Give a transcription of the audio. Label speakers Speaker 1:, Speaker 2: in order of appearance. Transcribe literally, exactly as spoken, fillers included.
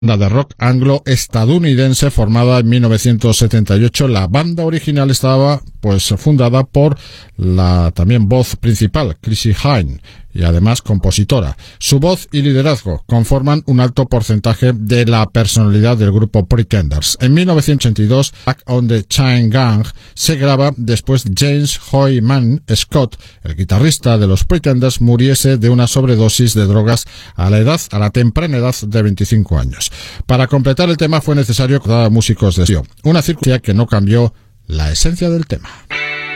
Speaker 1: Banda de rock anglo-estadounidense formada en mil novecientos setenta y ocho. La banda original estaba pues fundada por la también voz principal, Chrissie Hynde, y además compositora. Su voz y liderazgo conforman un alto porcentaje de la personalidad del grupo Pretenders. En mil novecientos ochenta y dos, Back on the Chain Gang se graba después James Hoyman Scott, el guitarrista de los Pretenders, muriese de una sobredosis de drogas a la edad, a la temprana edad de veinticinco años. Para completar el tema fue necesario contratar a músicos de sesión, una circunstancia que no cambió la esencia del tema.